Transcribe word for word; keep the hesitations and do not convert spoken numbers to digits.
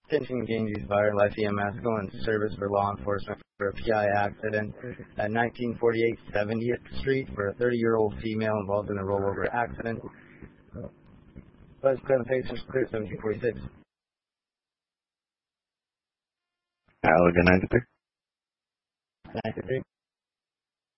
Attention Ganges Fire Life E M S going to service for law enforcement for a P I accident at nineteen forty-eight seventieth Street for a thirty-year-old female involved in a rollover accident. Buzz clear patients clear seventeen forty-six. Allegan ninety-three. ninety-three.